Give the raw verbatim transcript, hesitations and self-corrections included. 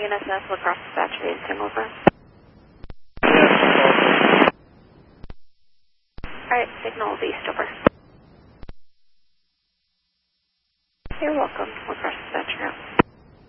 D N S S, Lacrosse Dispatch, Tim, over. Alright, signal east, over. You're welcome, Lacrosse Dispatch, out.